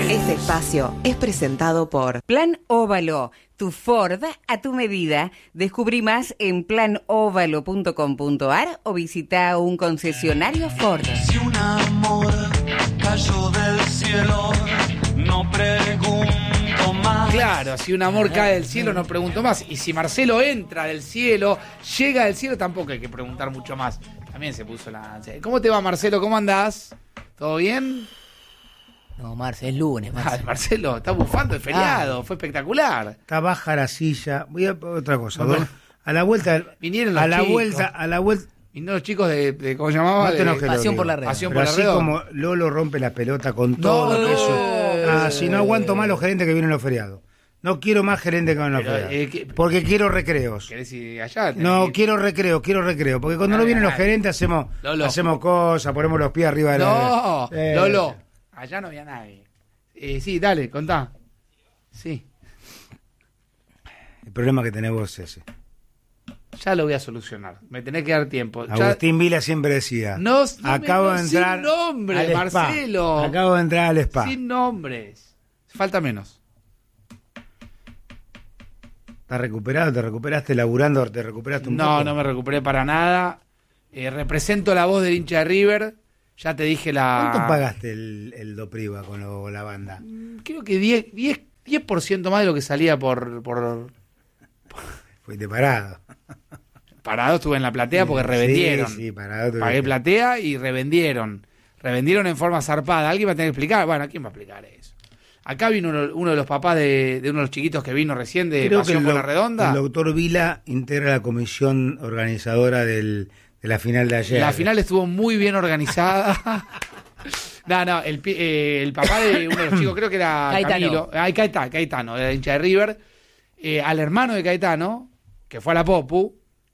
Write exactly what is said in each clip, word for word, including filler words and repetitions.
Este espacio es presentado por Plan Óvalo, tu Ford a tu medida. Descubrí más en plan óvalo punto com punto ar o visita un concesionario Ford. Si un amor cayó del cielo, no pregunto más. Claro, si un amor cae del cielo, no pregunto más. Y si Marcelo entra del cielo, llega del cielo, tampoco hay que preguntar mucho más. También se puso la... ¿Cómo te va, Marcelo? ¿Cómo andás? ¿Todo bien? No, Marce, es lunes, Marce. Ah, Marcelo, está bufando, es feriado, Ah. fue espectacular. Está baja la silla. Voy a otra cosa. Bueno, a la vuelta. Vinieron los a la chicos. vuelta, a la vuelta. Y no los chicos de, de ¿cómo se llamaba? No te De- enojes, Pasión Lolo. por la red. Pasión Pero por la así red. como Lolo rompe la pelota con todo no, eso. no. Ah, si no aguanto más los gerentes que vienen los feriados. No quiero más gerentes que vienen los Pero, feriados. eh, que- porque quiero recreos. ¿Querés ir allá? Tenés No, que ir. quiero recreo, quiero recreo. Porque cuando Dale, no vienen los dale. gerentes hacemos, Lolo. hacemos cosas, ponemos los pies arriba de la... No, Eh, Lolo, allá no había nadie. Eh, sí, dale, contá. Sí, El problema que tenés vos es ese. ya lo voy a solucionar. Me tenés que dar tiempo. Ya- Agustín Vila siempre decía. No, no me- acabo no, de entrar sin nombre, al spa. Marcelo. Acabo de entrar al spa. Sin nombres. Falta menos. ¿Estás recuperado? ¿Te recuperaste laburando? ¿Te recuperaste un No, poco? no me recuperé para nada. Eh, represento la voz del hincha de River. Ya te dije la... ¿Cuánto pagaste el, el Dopriva con lo- la banda? Creo que diez, diez, diez por ciento más de lo que salía por, por... Fuiste parado. Parado estuve en la platea porque revendieron. Sí, sí, parado. te Pagué dije. platea y revendieron. Revendieron en forma zarpada. Alguien va a tener que explicar. Bueno, ¿quién va a explicar eso? Acá vino uno, uno de los papás de, de uno de los chiquitos que vino recién de Creo que Pasión el, por doc- la Redonda. el doctor Vila integra la comisión organizadora del, de la final de ayer. La final estuvo muy bien organizada. No, no, el, pi- eh, el papá de uno de los chicos, creo que era Caetano. Camilo. Ay, Caetano, Caetano, era hincha de River. Eh, al hermano de Caetano, que fue a la Popu,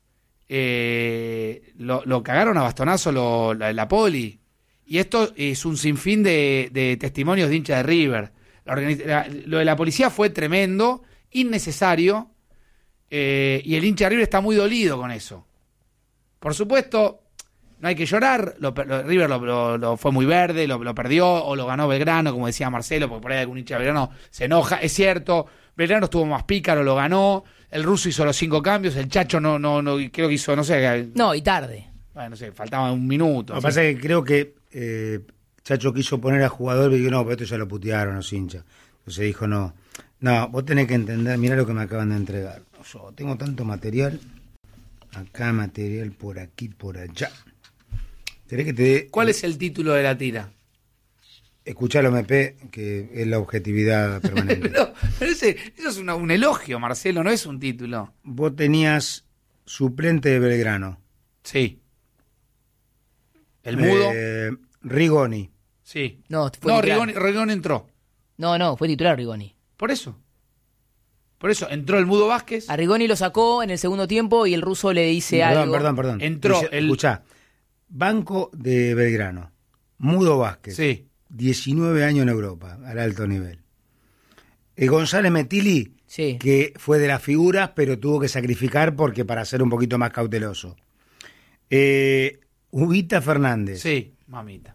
eh, lo, lo cagaron a bastonazo lo- la, la poli. Y esto es un sinfín de, de testimonios de hincha de River. La organiz- la- lo de la policía fue tremendo, innecesario, eh, y el hincha de River está muy dolido con eso. Por supuesto, no hay que llorar, lo, per- lo- River lo, lo- lo fue muy verde, lo, lo perdió o lo ganó Belgrano, como decía Marcelo, porque por ahí algún hincha de Belgrano se enoja. Es cierto, Belgrano estuvo más pícaro, lo ganó, el ruso hizo los cinco cambios, el Chacho no, no, no creo que hizo, no sé, No, y tarde. bueno, no sé, faltaba un minuto. Lo que así. pasa es que creo que eh, Chacho quiso poner a jugador y dijo, no, pero esto ya lo putearon los hinchas. Entonces dijo, no, no, vos tenés que entender, mirá lo que me acaban de entregar. Yo tengo tanto material, acá material, por aquí, por allá. ¿Querés que te dé? ¿Cuál es el título de la tira? Escuchalo, M P, que es la objetividad permanente. Pero, pero ese- eso es una- un elogio, Marcelo, no es un título. Vos tenías suplente de Belgrano. Sí. El mudo, Eh, Rigoni. sí. No, fue No, titular. Rigoni, Rigoni entró. No, no, fue titular Rigoni. Por eso. Por eso, entró el mudo Vázquez. A Rigoni lo sacó en el segundo tiempo y el ruso le dice Perdón, algo. perdón, perdón. Entró Dice, el- Escuchá, Banco de Belgrano, Mudo Vázquez, Sí. diecinueve años en Europa, al alto nivel. El González Metili, Sí. que fue de las figuras, pero tuvo que sacrificar porque para ser un poquito más cauteloso. Eh, Ubita Fernández, Sí, mamita.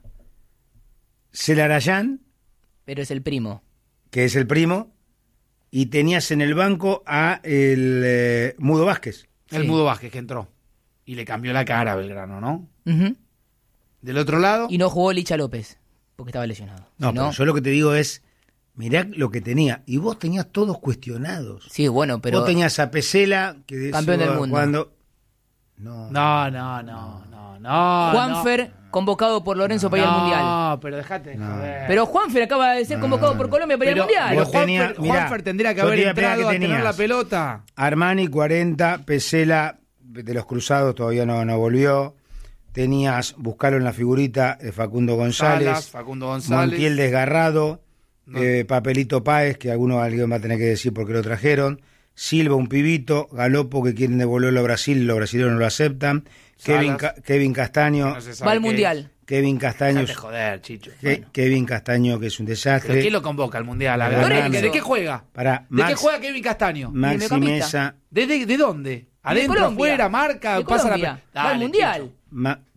Celarayán, Pero es el primo. que es el primo, y tenías en el banco a el eh, Mudo Vázquez. El Sí. mudo Vázquez que entró. Y le cambió la cara a Belgrano, ¿no? Ujú. Del otro lado, Y no jugó Licha López, porque estaba lesionado. No, Si pero yo lo que te digo es, mirá lo que tenía, y vos tenías todos cuestionados. Sí, bueno, pero... Vos tenías a Pesela, que de Campeón eso del mundo. Cuando... No, no, no, no, no, no. Juanfer, convocado por Lorenzo para ir al Mundial. No, pero dejate de No. joder. Pero Juanfer acaba de ser convocado por Colombia para ir Pero, al Mundial. pero Vos tenías- Juanfer, mirá, Juanfer tendría que yo haber te iba a pegar entrado que a tener tenías. la pelota. Armani cuarenta, Pesela de los Cruzados todavía no, no volvió. Tenías, buscalo en la figurita, eh, Facundo González, Salas, Facundo González. Montiel Desgarrado, No. eh, Papelito Páez, que alguno alguien va a tener que decir por qué lo trajeron, Silva, un pibito, Galopo, que quieren devolverlo a Brasil, los brasileños no lo aceptan, Kevin, Salas. Ca- Kevin Castaño, No se sabe Va al qué Mundial. Kevin Castaño, es. Dejate joder, Chicho. Ke- Bueno. Kevin Castaño, que es un ¿Pero desastre. quién lo convoca al Mundial? ¿A- Lorenzo. ¿De, qué- ¿De qué juega? Para ¿De qué Max- juega Kevin Castaño? Maxi mediocampista. Mesa, ¿De, de, de dónde? ¿Adentro, Colombia. afuera, marca? De Pasa la Colombia. pe- Va al Dale, Mundial. Chicho. Ma-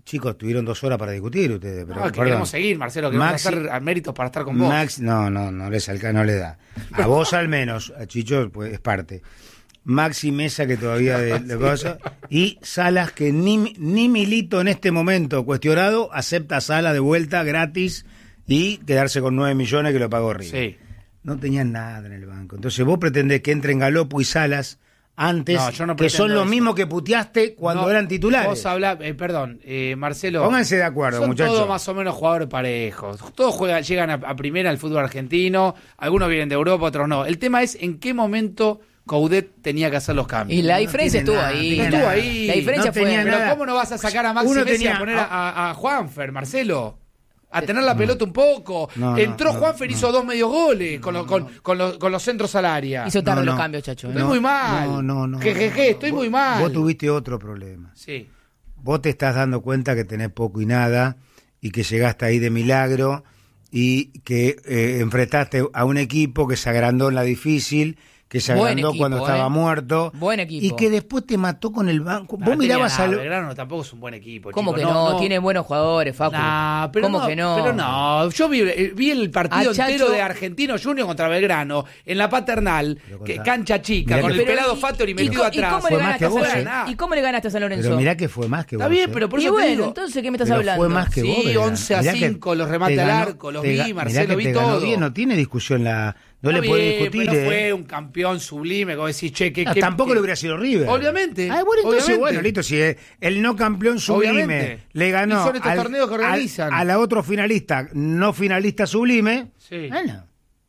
Chicos, tuvieron dos horas para discutir ustedes. Pero, No, que perdón. queremos seguir, Marcelo, que Maxi- vamos a hacer méritos para estar con vos. Max, no, no, no les alca, no le da. A vos al menos, a Chicho pues, es parte. Maxi Mesa, que todavía de, de cosa, y Salas, que ni, ni Milito en este momento cuestionado, acepta a Salas de vuelta gratis y quedarse con nueve millones que lo pagó River. Sí. No tenían nada en el banco. Entonces vos pretendés que entren Galopo y Salas antes, No, yo no que son pretendo los eso. mismos que puteaste cuando No, eran titulares. Vos hablá, eh, perdón, eh, Marcelo. Pónganse de acuerdo, son muchachos. todos más o menos jugadores parejos. Todos juegan, llegan a, a primera al fútbol argentino. Algunos vienen de Europa, otros no. El tema es en qué momento Coudet tenía que hacer los cambios. Y la No diferencia tiene estuvo nada, ahí. tiene Estuvo nada. ahí. La diferencia No fue. tenía Pero nada. ¿cómo no vas a sacar a Maxi Uno Messi tenía- a poner a, a- a Juanfer, Marcelo? A tener la pelota un poco. No, no, Entró no, Juanfer, no. hizo dos medios goles con, los- con, con los, con los centros al área. Hizo tarde No, los no. cambios, chacho. ¿eh? Estoy muy mal. No, no, no. Jejeje, estoy Vos- muy mal. Vos tuviste otro problema. Sí. Vos te estás dando cuenta que tenés poco y nada y que llegaste ahí de milagro y que eh, enfrentaste a un equipo que se agrandó en la difícil, que se Buen agrandó equipo, cuando eh. estaba muerto. Buen equipo. Y que después te mató con el banco. No, Vos tenía mirabas nada, al... Belgrano tampoco es un buen equipo. ¿Cómo chico. que no? Tiene buenos jugadores, Facu. Nah, pero ¿Cómo no, que no? Pero no, yo vi, eh, vi el partido A Chacho- entero de Argentino Junior contra Belgrano en la Paternal, Pero que, contra- cancha chica, Mirá con que- el Pero, pelado y- Fattori y metido co- atrás. ¿Y cómo, Fue le más ganaste que a San vos, Lorenzo? eh. ¿Y cómo le ganaste a San Lorenzo? Pero mirá que fue más que Está vos. bien, eh. pero por Y eso te bueno, digo. entonces, ¿qué me estás Pero hablando? fue más que Sí, vos. Belgrano. once a Mirá que cinco, los remates te al ganó- arco, los te vi, ga- mirá Marcelo, que vi te ganó todo. bien, no tiene discusión la... No Está le podés bien, discutir. pero eh. fue un campeón sublime, como decís, che, que... Ah, que- tampoco que- le hubiera sido River. Obviamente, Ah, bueno, entonces, obviamente. bueno, listo, si eh, el no campeón sublime Obviamente. le ganó Y son estos torneos que al- organizan. a la otro finalista, no finalista sublime, Sí. bueno.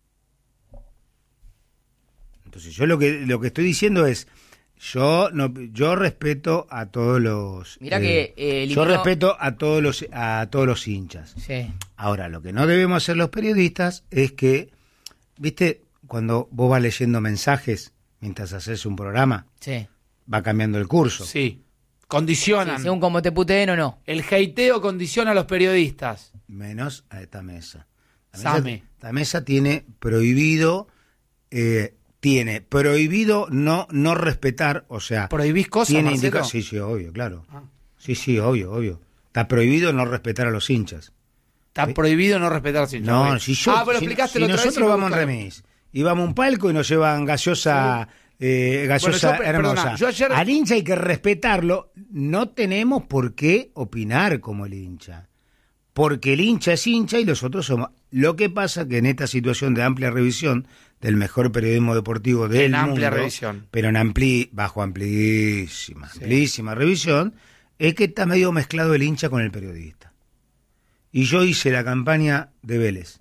Entonces yo lo que lo que estoy diciendo es, yo no yo respeto a todos los Mirá que, eh, yo eliminó- respeto a todos los a todos los hinchas. Sí. Ahora, lo que no debemos hacer los periodistas es que, ¿viste? Cuando vos vas leyendo mensajes mientras haces un programa, Sí. va cambiando el curso. Sí, Sí, condicionan. según como te puteen o no. El hateo condiciona a los periodistas. Menos a esta mesa. La Same. mesa, esta mesa tiene prohibido, eh, tiene prohibido no no respetar, o sea, ¿Prohibís cosas, tiene Marcelo? indica- sí, sí, obvio, claro. Ah. Sí, sí, obvio, obvio. Está prohibido no respetar a los hinchas. Está prohibido no respetar sin No, si yo, Ah, pero si, explicaste si la otra vez y nosotros me vamos en gustó. remis y vamos a un palco y nos llevan gaseosa, eh, gaseosa Bueno, yo, hermosa. perdona, yo ayer- Al hincha hay que respetarlo. No tenemos por qué opinar como el hincha. Porque el hincha es hincha y los otros somos. Lo que pasa que en esta situación de amplia revisión del mejor periodismo deportivo del En mundo, amplia revisión. pero en ampli, bajo amplísima, amplísima revisión, es que está medio mezclado el hincha con el periodista. Y yo hice la campaña de Vélez,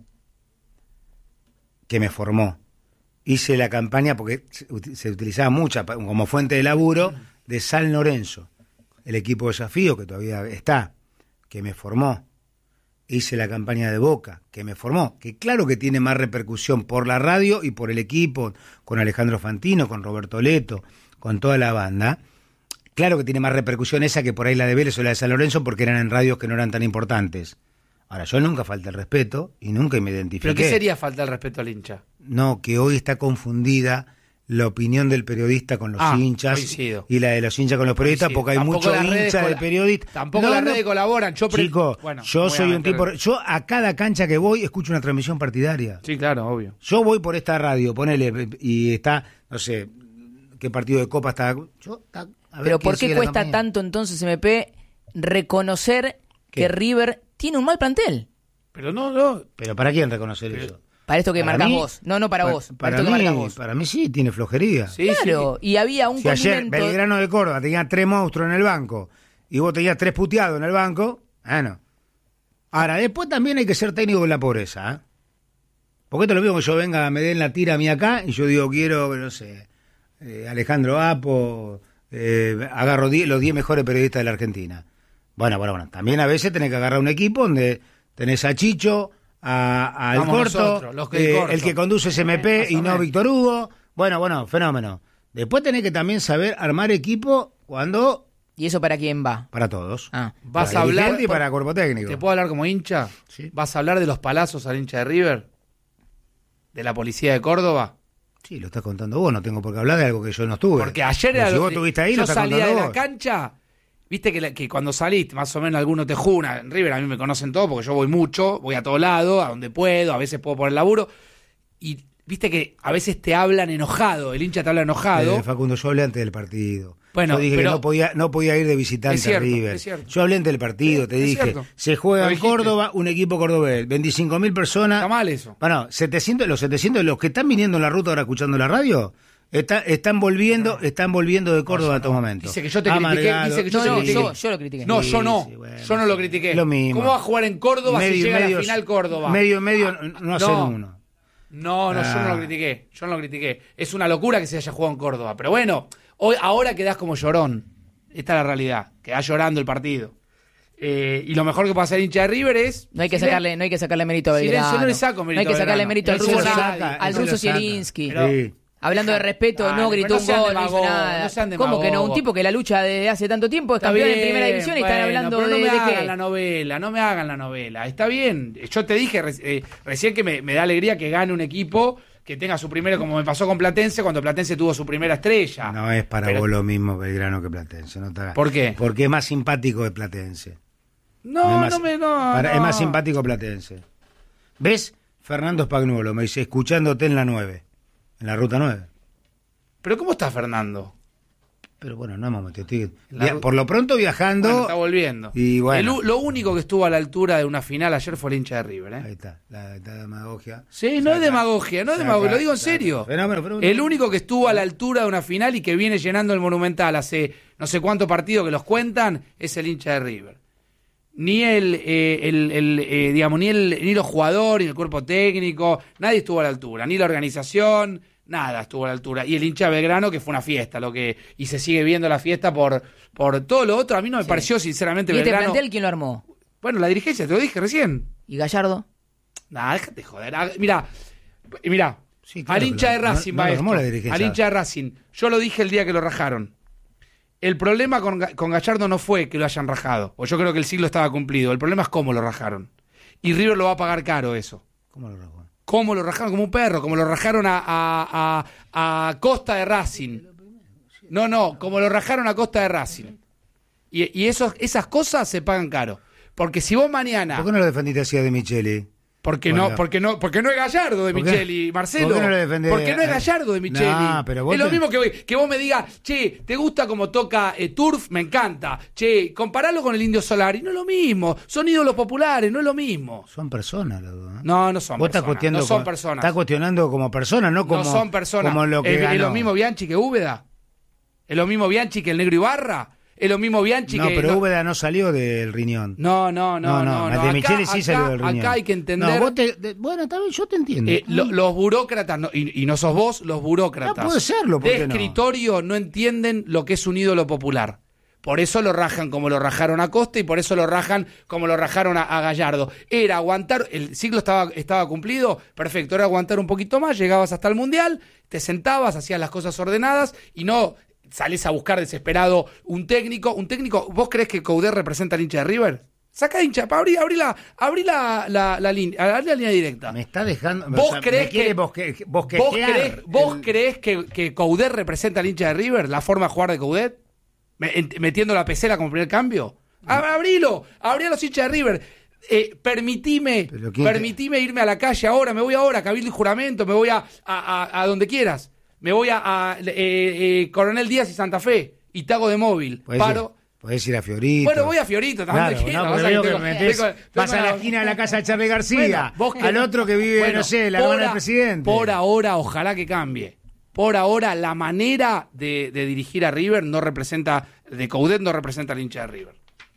que me formó. Hice la campaña, porque se uti- se utilizaba mucha pa- como fuente de laburo, de San Lorenzo, el equipo de desafío que todavía está, que me formó. Hice la campaña de Boca, que me formó, que claro que tiene más repercusión por la radio y por el equipo, con Alejandro Fantino, con Roberto Leto, con toda la banda. Claro que tiene más repercusión esa que por ahí la de Vélez o la de San Lorenzo, porque eran en radios que no eran tan importantes. Ahora, yo nunca falté el respeto y nunca me identifiqué. ¿Pero qué sería falta el respeto al hincha? No, que hoy está confundida la opinión del periodista con los Ah, hinchas coincido. y la de los hinchas con los periodistas, Coincido. porque hay Tampoco mucho las redes hincha de cola- periodistas. Tampoco No, las no, redes colaboran. Yo pre- Chico, Bueno, yo voy a soy un meter- tipo... Yo a cada cancha que voy escucho una transmisión partidaria. Sí, claro, obvio. Yo voy por esta radio, ponele, y está, no sé, qué partido de Copa está... Yo, está- a ver Pero quién ¿por sigue qué la cuesta campaña. tanto entonces, M P, reconocer ¿Qué? que River tiene un mal plantel? Pero no, no. ¿Pero para quién reconocer eso? Para esto que Para marcas mí- vos. No, no para, Pa- vos. Para, Para, esto que mí, marcas vos. para mí sí, tiene flojería. Sí, Claro, y había un Si ayer condimento... Belgrano de Córdoba tenía tres monstruos en el banco y vos tenías tres puteados en el banco, bueno. Ahora, después también hay que ser técnico con la pobreza, ¿eh? Porque esto es lo mismo que yo venga, me den la tira a mí acá y yo digo, quiero, no sé, eh, Alejandro Apo, eh, agarro diez, los diez mejores periodistas de la Argentina. Bueno, bueno, bueno. También a veces tenés que agarrar un equipo donde tenés a Chicho, a, al Vamos Corto, nosotros, los que eh, Corto. el que conduce es M P Más y o no menos. Víctor Hugo. Bueno, bueno, fenómeno. Después tenés que también saber armar equipo cuando... ¿Y eso para quién va? Para todos. Ah. Vas Para a hablar... dirigente y para cuerpo técnico. ¿Te puedo hablar como hincha? Sí. ¿Vas a hablar de los palazos al hincha de River? ¿De la policía de Córdoba? Sí, lo estás contando vos, no tengo por qué hablar de algo que yo no estuve. Porque ayer Pero era si lo- vos estuviste ahí, yo lo estás salía de contando la vos. cancha viste que, la, que cuando saliste, más o menos alguno te juna, en River a mí me conocen todos porque yo voy mucho, voy a todos lados, a donde puedo, a veces puedo por el laburo, y viste que a veces te hablan enojado, el hincha te habla enojado. Eh, Facundo, yo hablé antes del partido. Bueno, yo dije pero, que no podía, no podía ir de visitante es cierto, a River. es cierto. Yo hablé antes del partido, te Es dije, cierto. se juega Lo en dijiste. Córdoba, un equipo cordobés, veinticinco mil personas. Está mal eso. Bueno, setecientos, los setecientos, los que están viniendo en la ruta ahora escuchando la radio, está, están volviendo, están volviendo de Córdoba en estos momentos. Dice que yo te critiqué, Amargado. dice que yo No, te no, critiqué. yo, yo lo critiqué. No, yo no. Sí, sí, bueno, yo no lo sí. critiqué. Lo mismo. ¿Cómo va a jugar en Córdoba Medio- si llega medio- a la final Córdoba? Medio, medio, no hacen No. uno. No, no, Ah. yo no lo critiqué. Yo no lo critiqué. Es una locura que se haya jugado en Córdoba. Pero bueno, hoy, ahora quedás como llorón. Esta es la realidad. Quedás llorando el partido. Eh, y lo mejor que puede hacer hincha de River es... No hay que Silen- sacarle, no hay que sacarle mérito a Silencio, Belgrano. no le saco mérito No hay que a sacarle Belgrano. mérito al Él se ruso, lo Cier- saca, al él se ruso lo saca. Zielinski. Pero- Sí. Hablando de respeto, Dale, no pero gritó no un sean gol, no hizo demagogos, nada. no sean ¿Cómo que no? Un demagogos. tipo que la lucha desde hace tanto tiempo, es Está campeón bien, en primera división y están bueno, hablando pero de, no me de hagan qué. la novela, no me hagan la novela. Está bien. Yo te dije reci- eh, recién que me, me da alegría que gane un equipo que tenga su primero, como me pasó con Platense, cuando Platense tuvo su primera estrella. No es para Pero- vos lo mismo Belgrano que Platense. No te hagas- ¿Por qué? Porque es más simpático de Platense. No, es no, más, me... No, para- no. Es más simpático Platense. ¿Ves? Fernando Spagnuolo me dice, escuchándote en la nueve. En la ruta nueve. Pero ¿cómo está Fernando? Pero bueno, no hemos metido. La Via- ru- por lo pronto viajando. Bueno, está volviendo. Y bueno. El u- lo único que estuvo a la altura de una final ayer fue el hincha de River, ¿eh? Ahí está, la, la demagogia. Sí, no es demagogia, no es Saca, demagogia, lo digo en saca. serio. Fenómeno, fenómeno. El único que estuvo a la altura de una final y que viene llenando el Monumental hace no sé cuántos partidos que los cuentan es el hincha de River. Ni el, eh, el, el, eh, digamos, ni el, ni los jugadores, ni el cuerpo técnico, nadie estuvo a la altura, ni la organización, nada estuvo a la altura. Y el hincha de Belgrano, que fue una fiesta, lo que, y se sigue viendo la fiesta por, por todo lo otro. A mí no me Sí. pareció, sinceramente, ¿Y este Belgrano. plantel quién lo armó? Bueno, la dirigencia, te lo dije recién. ¿Y Gallardo? Nah, déjate joder. Ah, Mirá, mirá, Sí, claro al hincha que de lo- Racing, no- no lo maestro, armó la dirigencia. al hincha de Racing, yo lo dije el día que lo rajaron. El problema con, Ga- con Gallardo no fue que lo hayan rajado, o yo creo que el siglo estaba cumplido. El problema es cómo lo rajaron. Y River lo va a pagar caro eso. ¿Cómo lo rajó? Cómo lo rajaron como un perro, como lo rajaron a, a, a, a costa de Racing. No, no, como lo rajaron a costa de Racing. Y, y esos, esas cosas se pagan caro. Porque si vos mañana... ¿Por qué no lo defendiste así a De Micheli? Porque Bueno. no, porque no, porque no es Gallardo de ¿Por qué? Micheli, Marcelo. ¿Por qué no lo defendés? Porque no es Gallardo de Micheli. No, pero vos es lo te- mismo que, que vos me digas, che, ¿te gusta cómo toca eh, Turf? Me encanta. Che, comparalo con el Indio Solari. No es lo mismo. Son ídolos populares, no es lo mismo. Son personas los dos. ¿eh? No, no son Vos estás personas. cuestionando No son como- personas. Estás cuestionando como personas, no como, no son personas. como lo que ¿Es, es ganó. lo mismo Bianchi que Úbeda? ¿Es lo mismo Bianchi que el Negro Ibarra? ¿Es lo mismo Bianchi No, que... pero Úbeda no salió del riñón. No, no, no, no. el no. de Acá- Micheli sí salió acá- del riñón. Acá hay que entender... No, vos te- de- bueno, está bien, yo te entiendo. Eh, lo- los burócratas, no- y, y no sos vos, los burócratas No puede serlo, ¿por de qué no? escritorio no entienden lo que es un ídolo popular. Por eso lo rajan como lo rajaron a Costa y por eso lo rajan como lo rajaron a, a Gallardo. Era aguantar, el ciclo estaba, estaba cumplido, perfecto, era aguantar un poquito más, llegabas hasta el Mundial, te sentabas, hacías las cosas ordenadas y no salís a buscar desesperado un técnico. Un técnico, ¿vos creés que Coudet representa al hincha de River? Saca hincha, pa, abrí, abrí la, abrí la, la, la, línea, abrí la línea directa. Me está dejando. ¿Vos o sea, creés me quiere que- bosque- ¿Vos bosquejear creés, vos el- creés que, que Coudet representa al hincha de River? ¿La forma de jugar de Coudet? Me- en- ¿Metiendo la pecera como primer cambio? Ab- Abrilo, abrí a los hinchas de River. Eh, permitime, Pero ¿quién te- permitime irme a la calle ahora, me voy ahora a Cabildo y Juramento, me voy a, a, a- a donde quieras. Me voy a, a, eh, eh, Coronel Díaz y Santa Fe y te hago de móvil. Podés Paro. ir, podés ir a Fiorito. Bueno, voy a Fiorito también. Claro, quiero, no, vas porque a veo que que tengo- metés- tengo- vas tengo a la una- esquina de la casa de Charlie García, Bueno, vos que- al otro que vive, Bueno, no sé, la por hermana del a- presidente. Por ahora, ojalá que cambie. Por ahora, la manera de, de dirigir a River no representa, de Coudet no representa al hincha de River.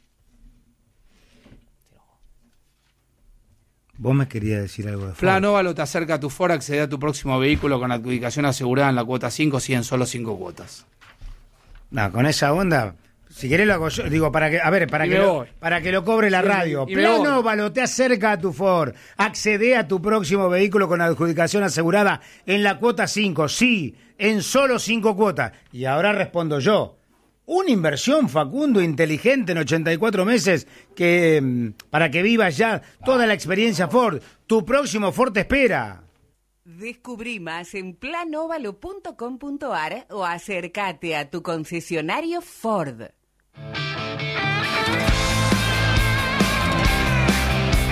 Vos me querías decir algo de Ford. Plan Óvalo te acerca a tu Ford, accede a tu próximo vehículo con adjudicación asegurada en la cuota cinco, si en solo cinco cuotas. No, con esa onda, si querés lo hago yo, digo, para que, a ver, para Y que, me lo, voy. para que lo cobre la Y me- radio. y me Plan voy. Óvalo te acerca a tu Ford. Accede a tu próximo vehículo con adjudicación asegurada en la cuota cinco, sí, en solo cinco cuotas. Y ahora respondo yo. Una inversión, Facundo, inteligente en ochenta y cuatro meses que mm, para que vivas ya toda la experiencia Ford. Tu próximo Ford te espera. Descubrí más en plan óvalo punto com punto ar o acércate a tu concesionario Ford.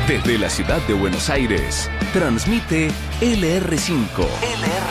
Desde la ciudad de Buenos Aires, transmite L R cinco.